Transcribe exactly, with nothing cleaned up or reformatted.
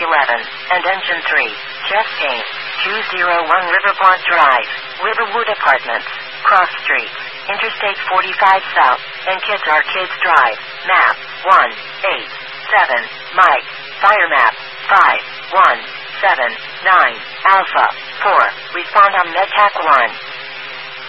eleven, and Engine three, Jeff Payne, two oh one Riverport Drive, Riverwood Apartments, Cross Street, Interstate forty-five South, and Kids Arcades Drive, map, one, eight, seven, Mike, fire map, five, one, seven, nine, Alpha, four, respond on MedTac one.